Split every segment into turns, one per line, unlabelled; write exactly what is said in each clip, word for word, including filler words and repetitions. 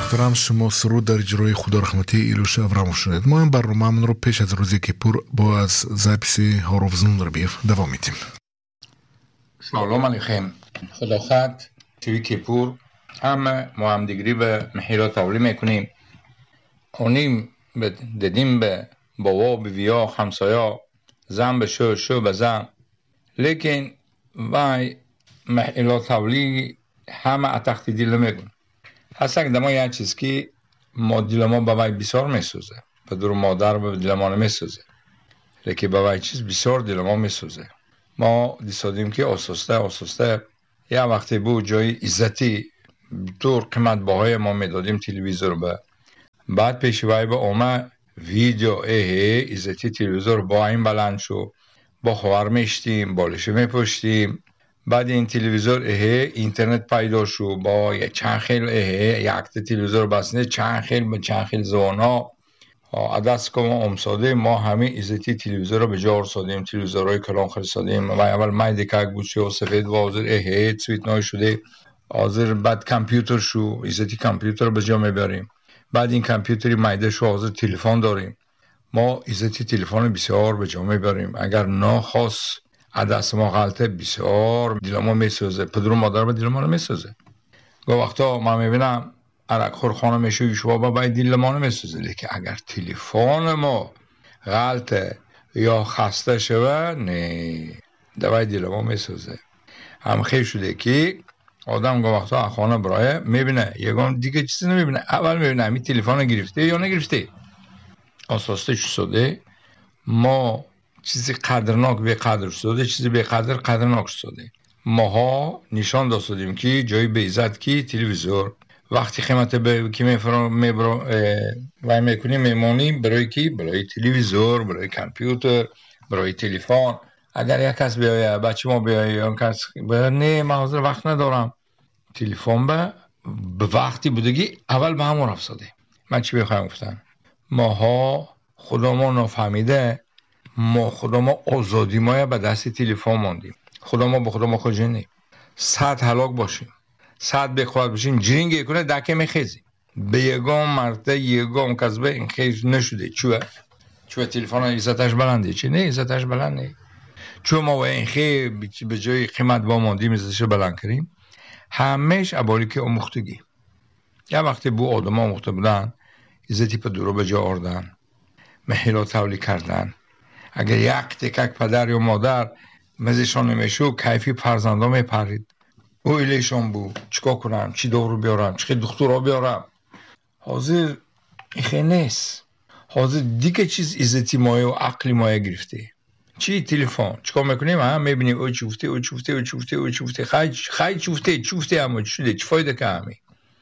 محترم، شما سرود در اجرای خدا رحمتی ایلوش ابراموف شنید. ما این برنامه رو پیش از روزی کیپور با از زایپسی هاروفزون ربیف دوام میدیم.
سلام علیکم. خدا خط توی کیپور همه ما هم دیگری به محیرا تاولی میکنیم. اونیم دادیم به بابا به ویا همسایا زن به شو شو به زن، لیکن وای محیرا تاولی همه اتختی دیل میگن. هستن که دما یه چیز که ما دیل ما به وای بسیار میسوزه، پدر و مادر به دیل ما نمیسوزه، لیکن به وای چیز بسیار دیل ما میسوزه. ما دیسادیم که آساسته آساسته یه وقتی بود جای عزتی دور قیمت باهای ما میدادیم تلویزور به، بعد پیشوای به اومه ویدیو اه عزتی تلویزور با این بلند شو، با خوار میشتیم بالشو میپشتیم، بعد این تلویزور اه اینترنت پیدا شو با یه چند خیل اه یک تلویزور بسنه چند خیل به چند خیل زوانا عدس که ما امساده ما همه عزتی تلویزور رو به جار سادیم، تلویزورهای کلان خرید سادیم و اول مایده که بود شو سفید و حاضر اه سویت نای شده حاضر، بعد کامپیوتر شو عزتی کامپیوتر رو به جا میبریم، بعد این کامپیوتری مایده شو حاضر تلفن داریم، ما عزتی تلفن بسیار به جا میبریم. اگر ناخواست عدس ما غلطه بسیار دیل ما میسوزه، پدر و مادر به دیل ما نمیسوزه. گاه وقتا ما میبینم عرق خور خانه میشه شما با باید دیل ما نمیسوزه، لیکن اگر تلفن ما غلطه یا خسته شوه نه دوای دیل ما میسوزه. هم خیلی شده که آدم گاه وقتا خانه برای میبینه یکم دیگه چیزی نمیبینه، اول میبینه همین تلفن گرفته یا نگرفته. اساسه چی شده؟ ما چیزی قدرناک به قدر شده، چیزی به قدر قدرناک شده. ماها نشان دادیم که جای به عزت کی تلویزور وقتی قیمت به کی میفرام میبرو وای میکنیم میمونیم برای کی؟ برای تلویزور، برای کامپیوتر، برای تلفن. اگر یک کس بیایه بچه ما بیایه اون کس بیایه نه من حاضر وقت ندارم، تلفن به به وقتی بودگی اول به همون افساده. من چی بخواهم گفتم؟ ماها خدا ما نفهمیده، ما خدا ما آزادی ما به دست تلفن ماندیم. خدا ما به خدا ما خود جنیم صد هلاک باشیم، صد بخواد باشیم جرینگ کنه دکه میخیزیم به یگام مرده یگام کذبه این خیز نشده. چوه؟ چوه تلفن عزتش بلنده؟ چه نه عزتش بلنده؟ چوه ما و این خیلی به جای قیمت با ماندیم عزتش بلند کریم؟ همش عبالی که اموختگی. یه وقتی بو آدم ها اموخته بودن عزتی پا دورو به جا آردن، محیلا تولی کردن. اگر یک تکک پدر یا مادر مزشان نمیشو کیفی فرزنده میپرید، او ایلیشان بود چیکار کنم، چی دارو بیارم، چی دکترها بیارم. حاضر این نیست، حاضر دیگه چیز عزتی مایه و عقلی مایه گرفته. چی تلفن چیکار میکنیم؟ هم میبینیم او چوفته او چوفته او چوفته او چوفته خیلی خیلی چوفته چوفته اما چی شده چی فایده که همین.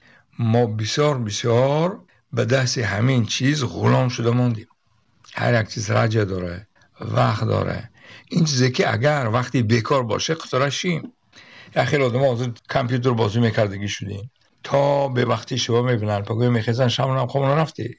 ما بسیار بسیار به دست همین چیز غلام شده ماندیم. هر یک چیز رجع داره، وقت داره. این چیزی که اگر وقتی بیکار باشه قطرشیم. یا خیلی آدم ها حاضر کامپیوتر بازی میکردگی شدیم تا به وقتی شما میبینن پاگوی میخیزن شمون هم خوابون رفته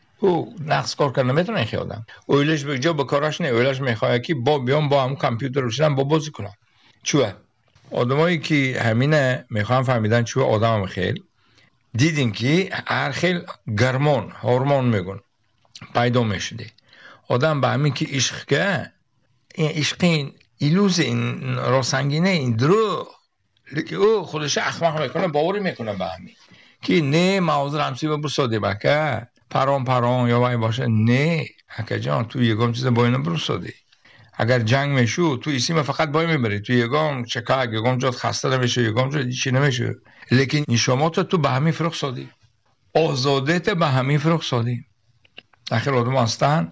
او نقص کار کرد نمیتونه این خیادم اویلش به جا بکارش نه، اویلش میخواه که با بیان با هم کامپیوتر رو شدن با بازی کنن. چوه؟ آدم هایی که همینه میخوان فهمیدن چوه آدم هم خیل دیدین که هر خیل گرمون هورمون میگن پیدا میشده. آدم به همین که عشق که این عشقین ایلوز این راسنگینه این درو لیکن او خودش اخمق میکنه باوری میکنه به همین که نه موضوع همسی به برساده بکه پران پران یا وای باشه. نه حکا جان تو یکم چیز با اینو برساده. اگر جنگ میشو تو ایسیم فقط بای میبری، تو یکم چکک یکم جات خسته نمیشه یکم جات چی نمیشه، لیکن این شما تو تو به همین فرق سادی آزادیت به همین فرق سادی. اخیر آدم هستن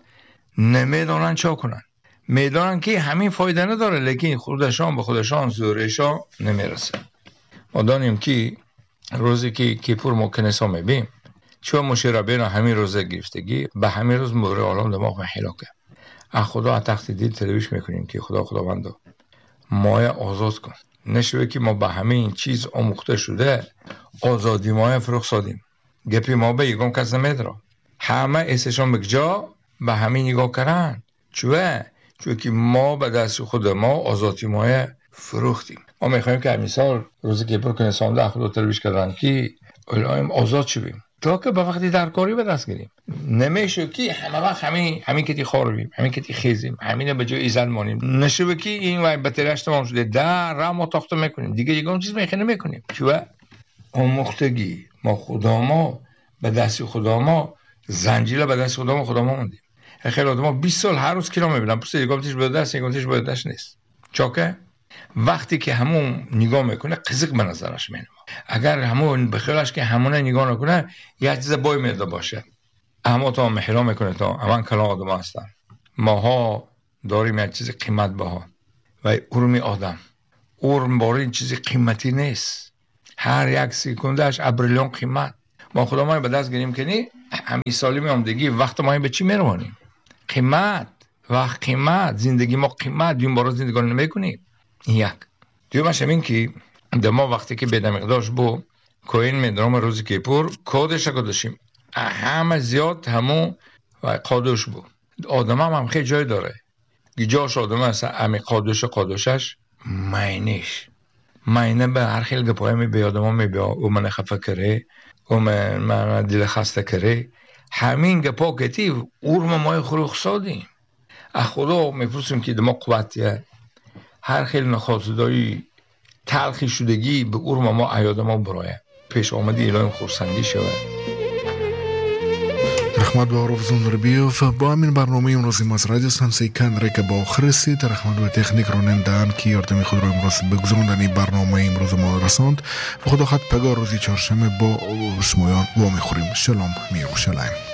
نمیدونن چا کنن، میدانن که همین فایده نداره لیکن خودشان به خودشان زورشان نمیرسه. ما دانیم که روزی که کیپور ما کنیسا میبیم چون مشربین همین روزه گرفتگی به همین روز مهر عالم دماغ محلاکه از خدا تخت دید تلویش میکنیم که خدا خداوندو مایه آزاد کن، نشوه که ما به همین چیز آموخته شده آزادی مایه فروخ سادیم. گپی ما به یکم کس نمیدرا همه ایسشان بکجا به همین نگاه کرن. چوه؟ چون که ما به دست خود ما آزادی مایه فروختیم. ما میخوایم که مثال روزی که پر کنیسان ده خدا تلویش کردن که الهیم آزاد شویم. تا که به وقتی در کاری به دست گیریم. نمیشه که همه وقت همین همین کتی خوربیم، همین کتی خیزیم، همین به جای ایزد مانیم. نشه که این وای بترش تمام شده در راه ما تاخته میکنیم، دیگه دیگه اون چیز میخنه میکنیم. چوا آموختگی ما خدا ما به دست خدا ما، زنجیره به دست خدا ما خدا ما موندیم. خیلی آدم ها بیست سال هر روز کلام میبینن، پس دیگه گفتش به دست، دیگه گفتش به دست نیست. چاکه وقتی که همون نگاه میکنه قزق به نظرش میاد. اگر همون بخیالش که همون نگاه نکنه یه چیز بای میاد باشه. اما تا محرام میکنه تا امان کلام آدم هستن. ماها داریم یه چیز قیمت بها و ارمی آدم. ارم باره این چیز قیمتی نیست. هر یک سکندهش ابریلیون قیمت. ما خدا ما به دست گیریم که نی همین سالی میامدگی وقت ما به چی میروانیم؟ قیمت وقت قیمت، زندگی ما قیمت، دیم بارا زندگی نمیکنیم. یک دیومش همین که دما وقتی که بیده مقداش بو کوین میدرام روزی کیپور کودش کداشیم همه زیاد همون و قادوش بو. آدم هم, هم خیلی جای داره گیجاش آدم هست همی قادوش قادوشش مینش مینه به هر خیلی گپای می بی آدم ها می بیا او من خفه کره او من, من دل خسته کره همین گپا کتی اورم مای خروخ سادیم. از خدا میپرسیم که دما قوتیه هر خیلی نخواستدایی تلخی شدگی به ارم ما عیاد ما برایه پیش آمدی الهیم خورسندی شوه.
رحمت به آرزون ربیوف با همین برنامه امروزی ما از رادیو سانسی کندره که با آخر رسید. رحمت به تکنیک رانندگان که یاردمی خود را امروز بگذراندن برنامه امروز ما رساند و خدا خط پگاه روزی چهارشنبه با شمایان و میخوریم. شلوم میروشلایم.